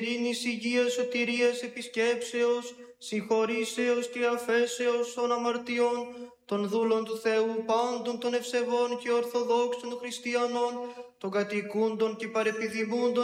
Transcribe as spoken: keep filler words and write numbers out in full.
ειρήνης, υγείας, σωτηρίας, επισκέψεως, συγχωρήσεως και αφέσεως των αμαρτιών, των δούλων του Θεού πάντων, των ευσεβών και ορθοδόξων χριστιανών, των κατοικούντων και παρεπιδημούντων